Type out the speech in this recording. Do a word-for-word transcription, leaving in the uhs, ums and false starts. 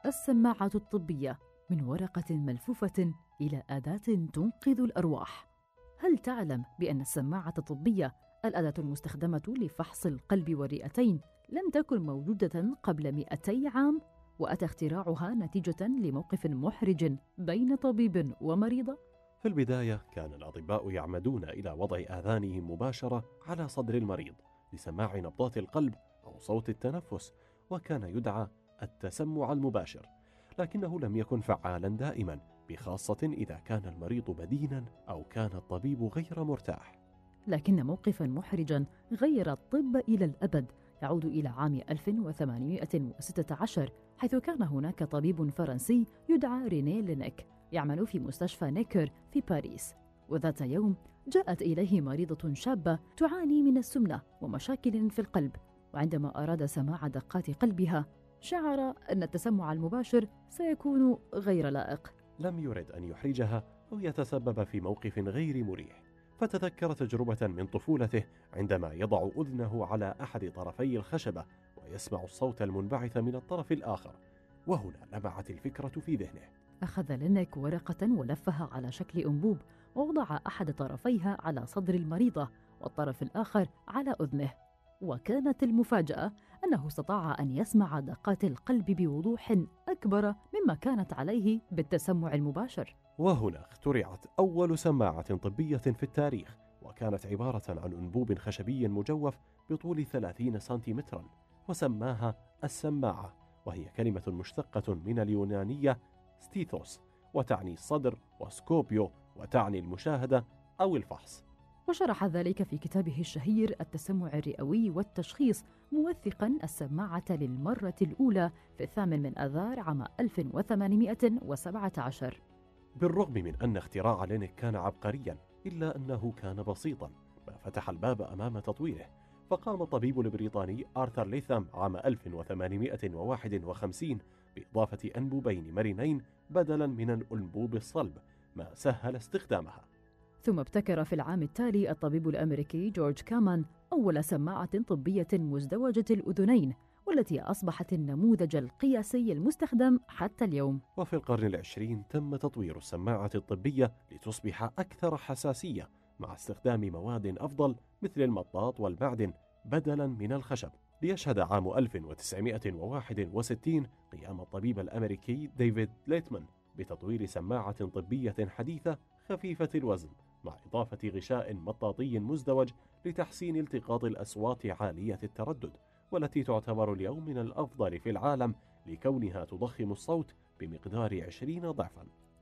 السماعة الطبية، من ورقة ملفوفة إلى أداة تنقذ الأرواح. هل تعلم بأن السماعة الطبية، الأداة المستخدمة لفحص القلب والرئتين، لم تكن موجودة قبل مئتي عام، وأتى اختراعها نتيجة لموقف محرج بين طبيب ومريضة؟ في البداية كان الأطباء يعمدون إلى وضع آذانهم مباشرة على صدر المريض لسماع نبضات القلب أو صوت التنفس، وكان يدعى التسمع المباشر، لكنه لم يكن فعالا دائما، بخاصة إذا كان المريض بدينا أو كان الطبيب غير مرتاح. لكن موقفا محرجا غير الطب إلى الأبد يعود إلى عام ألف وثمانمائة وستة عشر، حيث كان هناك طبيب فرنسي يدعى رينيه لينيك يعمل في مستشفى نيكر في باريس. وذات يوم جاءت إليه مريضة شابة تعاني من السمنة ومشاكل في القلب، وعندما أراد سماع دقات قلبها شعر أن التسمع المباشر سيكون غير لائق. لم يرد أن يحرجها أو يتسبب في موقف غير مريح، فتذكر تجربة من طفولته عندما يضع أذنه على أحد طرفي الخشبة ويسمع الصوت المنبعث من الطرف الآخر، وهنا لمعت الفكرة في ذهنه. أخذ لينيك ورقة ولفها على شكل أنبوب، ووضع أحد طرفيها على صدر المريضة والطرف الآخر على أذنه، وكانت المفاجأة أنه استطاع أن يسمع دقات القلب بوضوح أكبر مما كانت عليه بالتسمع المباشر. وهنا اخترعت أول سماعة طبية في التاريخ، وكانت عبارة عن أنبوب خشبي مجوف بطول ثلاثين سنتيمترا، وسماها السماعة، وهي كلمة مشتقة من اليونانية ستيثوس، وتعني الصدر، وسكوبيو وتعني المشاهدة أو الفحص. وشرح ذلك في كتابه الشهير التسمع الرئوي والتشخيص، موثقا السماعة للمرة الأولى في الثامن من آذار عام ألف وثمانمائة وسبعة عشر. بالرغم من أن اختراع لينيك كان عبقريا، إلا أنه كان بسيطا، ما فتح الباب أمام تطويره. فقام الطبيب البريطاني آرثر ليثام عام ألف وثمانمائة وواحد وخمسين بإضافة أنبوبين مرنين بدلا من الأنبوب الصلب، ما سهل استخدامها. ثم ابتكر في العام التالي الطبيب الأمريكي جورج كامان أول سماعة طبية مزدوجة الأذنين، والتي أصبحت النموذج القياسي المستخدم حتى اليوم. وفي القرن العشرين تم تطوير السماعة الطبية لتصبح أكثر حساسية، مع استخدام مواد أفضل مثل المطاط والمعدن بدلا من الخشب. ليشهد عام ألف وتسعمائة وواحد وستين قيام الطبيب الأمريكي ديفيد ليتمان بتطوير سماعة طبية حديثة خفيفة الوزن، مع إضافة غشاء مطاطي مزدوج لتحسين التقاط الأصوات عالية التردد، والتي تعتبر اليوم من الأفضل في العالم لكونها تضخم الصوت بمقدار عشرين ضعفا.